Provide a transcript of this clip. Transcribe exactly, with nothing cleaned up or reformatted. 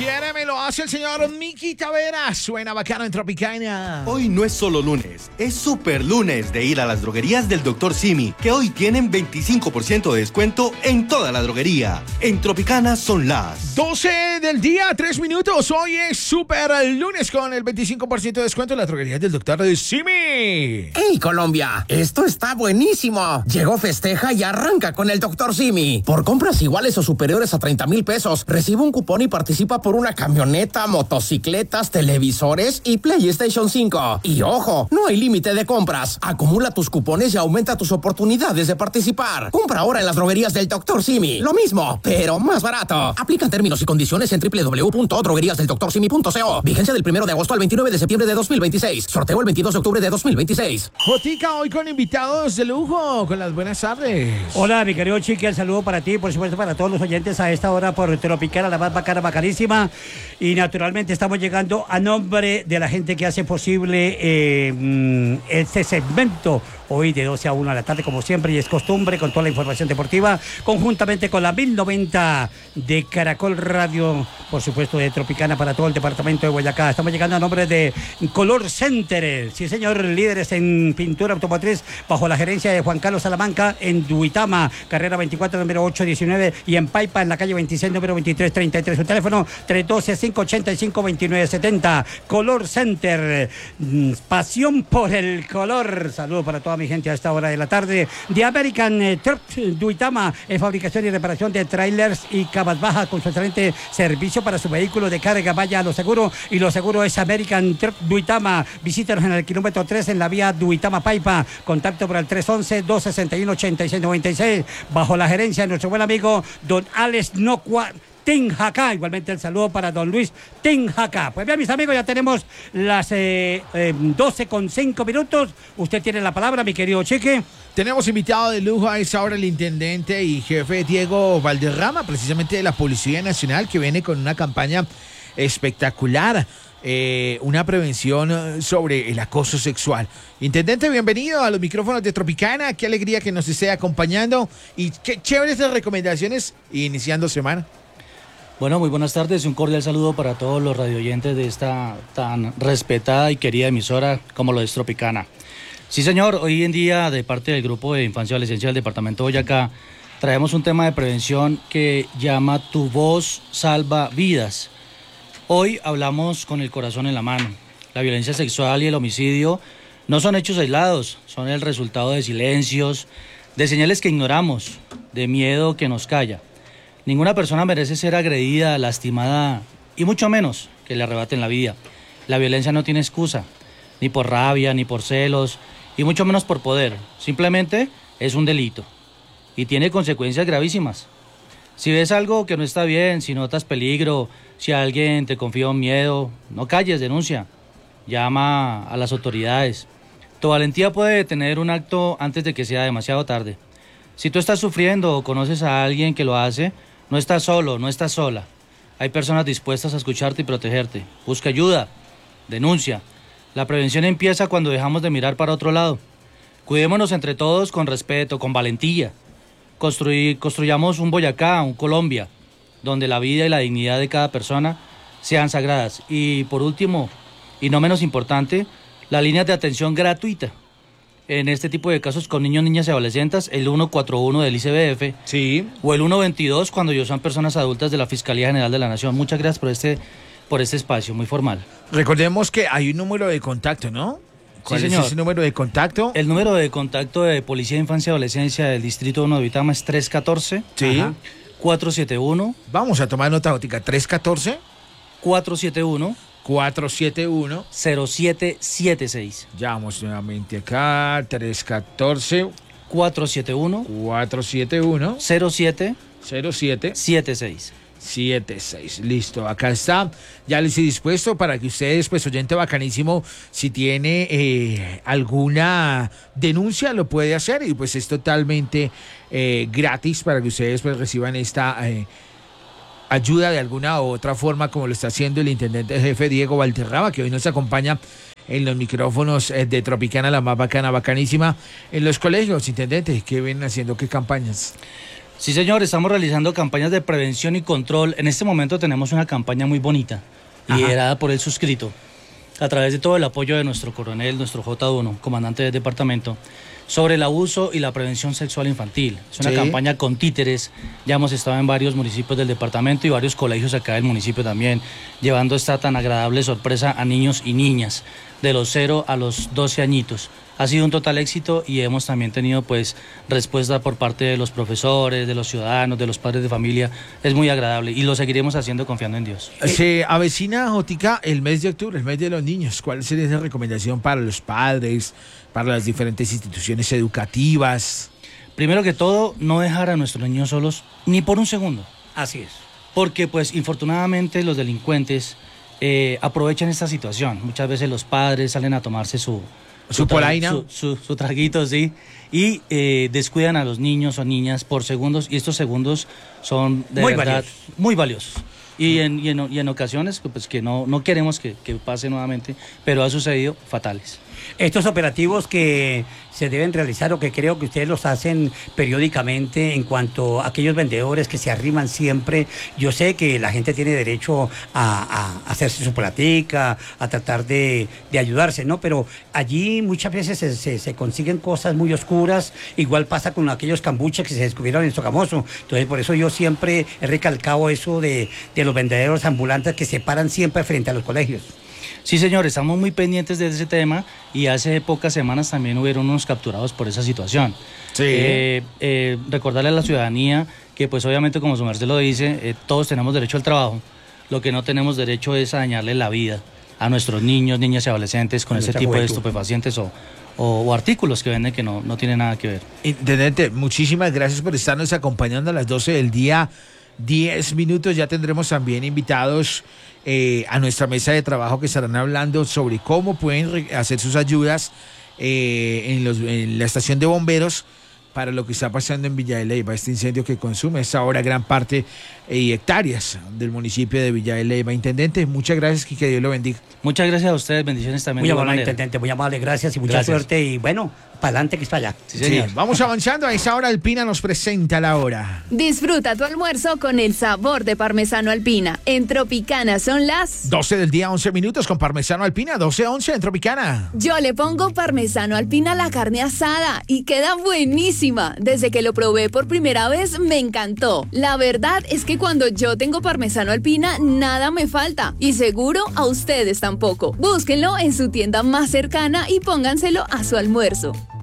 quiere, me lo hace el señor Miki Taveras. Suena bacano en Tropicana. Hoy no es solo lunes, es super lunes de ir a las droguerías del doctor Simi, que hoy tienen veinticinco por ciento de descuento en toda la droguería. En Tropicana son las doce del día, tres minutos. Hoy es super lunes con el veinticinco por ciento de descuento en las droguerías del doctor Simi. ¡Hey, Colombia! Esto está buenísimo. Llegó, festeja y arranca con el doctor Simi. Por compras iguales o superiores a treinta mil pesos, recibe un cupón y participa por una camioneta, motocicletas, televisores y PlayStation cinco. Y ojo, no hay límite de compras. Acumula tus cupones y aumenta tus oportunidades de participar. Compra ahora en las droguerías del doctor Simi. Lo mismo, pero más barato. Aplican términos y condiciones en doble u doble u doble u punto droguerías del doctor simi punto co. Vigencia del primero de agosto al veintinueve de septiembre de dos mil veintiséis. Sorteo el veintidós de octubre de dos mil veintiséis. Jotica, hoy con invitados de lujo, con las buenas tardes. Hola, mi querido Chiqui, el saludo para ti, por supuesto para todos los oyentes a esta hora por Tropicana, la más bacana, bacanísima. Y naturalmente estamos llegando a nombre de la gente que hace posible eh, este segmento hoy de doce a una de la tarde, como siempre, y es costumbre, con toda la información deportiva, conjuntamente con la mil noventa de Caracol Radio, por supuesto, de Tropicana para todo el departamento de Boyacá. Estamos llegando a nombre de Color Center, sí señor, líderes en pintura automotriz, bajo la gerencia de Juan Carlos Salamanca, en Duitama, carrera veinticuatro, número ocho diecinueve, y en Paipa, en la calle veintiséis, número veintitrés treinta y tres. Su teléfono, tres uno dos, cinco ocho cinco, dos nueve siete cero. Color Center, pasión por el color. Saludos para toda mi gente a esta hora de la tarde. De American eh, Truck Duitama, en fabricación y reparación de trailers y cabas bajas, con su excelente servicio para su vehículo de carga. Vaya a lo seguro, y lo seguro es American Truck Duitama. Visítanos en el kilómetro tres en la vía Duitama Paipa. Contacto por el tres once, dos sesenta y uno, ochenta y seis noventa y seis, bajo la gerencia de nuestro buen amigo don Alex Nocua Tenjaca. Igualmente el saludo para don Luis Tenjaca. Pues bien, mis amigos, ya tenemos las eh, eh, doce con cinco minutos. Usted tiene la palabra, mi querido Chique. Tenemos invitado de lujo a esa hora el intendente y jefe Diego Valderrama, precisamente de la Policía Nacional, que viene con una campaña espectacular, eh, una prevención sobre el acoso sexual. Intendente, bienvenido a los micrófonos de Tropicana. Qué alegría que nos esté acompañando y qué chéveres las recomendaciones iniciando semana. Bueno, muy buenas tardes, un cordial saludo para todos los radioyentes de esta tan respetada y querida emisora como lo es Tropicana. Sí, señor, hoy en día, de parte del Grupo de Infancia y Adolescencia del Departamento de Boyacá, traemos un tema de prevención que llama Tu Voz Salva Vidas. Hoy hablamos con el corazón en la mano. La violencia sexual y el homicidio no son hechos aislados, son el resultado de silencios, de señales que ignoramos, de miedo que nos calla. Ninguna persona merece ser agredida, lastimada y mucho menos que le arrebaten la vida. La violencia no tiene excusa, ni por rabia, ni por celos, y mucho menos por poder. Simplemente es un delito y tiene consecuencias gravísimas. Si ves algo que no está bien, si notas peligro, si alguien te confía un miedo, no calles, denuncia. Llama a las autoridades. Tu valentía puede detener un acto antes de que sea demasiado tarde. Si tú estás sufriendo o conoces a alguien que lo hace, no estás solo, no estás sola. Hay personas dispuestas a escucharte y protegerte. Busca ayuda, denuncia. La prevención empieza cuando dejamos de mirar para otro lado. Cuidémonos entre todos con respeto, con valentía. Construir, construyamos un Boyacá, un Colombia, donde la vida y la dignidad de cada persona sean sagradas. Y por último, y no menos importante, las líneas de atención gratuita en este tipo de casos con niños, niñas y adolescentes, el ciento cuarenta y uno del I C B F, sí, o el ciento veintidós cuando ellos son personas adultas de la Fiscalía General de la Nación. Muchas gracias por este, por este espacio muy formal. Recordemos que hay un número de contacto, ¿no? ¿Cuál Sí, es señor. ese número de contacto? El número de contacto de Policía de Infancia y Adolescencia del Distrito uno de Duitama es tres uno cuatro, Sí. ajá, cuatro siete uno, Vamos a tomar nota, Jótica. tres uno cuatro, cuatro siete uno, cuatro siete uno. cero siete siete seis. Ya vamos nuevamente acá. tres uno cuatro, cuatro siete uno, cuatro siete uno, cero siete cero siete siete seis. siete seis. Listo, acá está. Ya les he dispuesto para que ustedes, pues oyente bacanísimo, si tiene eh, alguna denuncia, lo puede hacer y pues es totalmente eh, gratis para que ustedes pues reciban esta eh, ayuda de alguna u otra forma, como lo está haciendo el intendente jefe Diego Valderrama, que hoy nos acompaña en los micrófonos eh, de Tropicana, la más bacana, bacanísima, en los colegios. Intendente, ¿qué vienen haciendo? ¿Qué campañas? Sí, señor, estamos realizando campañas de prevención y control. En este momento tenemos una campaña muy bonita, liderada por el suscrito, a través de todo el apoyo de nuestro coronel, nuestro J uno, comandante del departamento, sobre el abuso y la prevención sexual infantil. Es una sí. campaña con títeres. Ya hemos estado en varios municipios del departamento y varios colegios acá del municipio también, llevando esta tan agradable sorpresa a niños y niñas de los cero a los doce añitos. Ha sido un total éxito y hemos también tenido pues respuesta por parte de los profesores, de los ciudadanos, de los padres de familia. Es muy agradable y lo seguiremos haciendo confiando en Dios. Se avecina, Jotica, el mes de octubre, el mes de los niños. ¿Cuál sería esa recomendación para los padres, para las diferentes instituciones educativas? Primero que todo, no dejar a nuestros niños solos ni por un segundo. Así es. Porque pues infortunadamente los delincuentes eh, aprovechan esta situación. Muchas veces los padres salen a tomarse su... Su polaina. Su, su, su traguito, sí. Y eh, descuidan a los niños o niñas por segundos. Y estos segundos son de muy verdad valiosos. muy valiosos. Y en, y en, y en ocasiones pues, que no, no queremos que, que pase nuevamente, pero ha sucedido fatales. Estos operativos que se deben realizar o que creo que ustedes los hacen periódicamente en cuanto a aquellos vendedores que se arriman siempre, yo sé que la gente tiene derecho a, a hacerse su platica, a tratar de, de ayudarse, ¿no? Pero allí muchas veces se, se, se consiguen cosas muy oscuras, igual pasa con aquellos cambuches que se descubrieron en Sogamoso. Entonces por eso yo siempre he recalcado eso de, de los vendedores ambulantes que se paran siempre frente a los colegios. Sí, señor, estamos muy pendientes de ese tema y hace pocas semanas también hubieron unos capturados por esa situación. Sí. Eh, eh, recordarle a la ciudadanía que pues obviamente como su merced lo dice, eh, todos tenemos derecho al trabajo. Lo que no tenemos derecho es a dañarle la vida a nuestros niños, niñas y adolescentes con este tipo juventud. de estupefacientes o, o, o artículos que venden que no, no tienen nada que ver. Intendente, muchísimas gracias por estarnos acompañando a las doce del día, diez minutos. Ya tendremos también invitados Eh, a nuestra mesa de trabajo que estarán hablando sobre cómo pueden hacer sus ayudas eh, en, los, en la estación de bomberos para lo que está pasando en Villa de Leyva, este incendio que consume esta hora gran parte y eh, hectáreas del municipio de Villa de Leyva. Intendente, muchas gracias y que Dios lo bendiga. Muchas gracias a ustedes, bendiciones también. Muy amable, intendente, muy amable, gracias y mucha gracias. suerte y bueno, para adelante que es para allá. Sí, señor. Sí, vamos avanzando, a esta hora Alpina nos presenta la hora. Disfruta tu almuerzo con el sabor de parmesano Alpina. En Tropicana son las doce del día, once minutos con parmesano Alpina, doce once en Tropicana. Yo le pongo parmesano Alpina a la carne asada y queda buenísima. Desde que lo probé por primera vez me encantó. La verdad es que cuando yo tengo parmesano Alpina nada me falta y seguro a ustedes tampoco. Búsquenlo en su tienda más cercana y pónganselo a su almuerzo.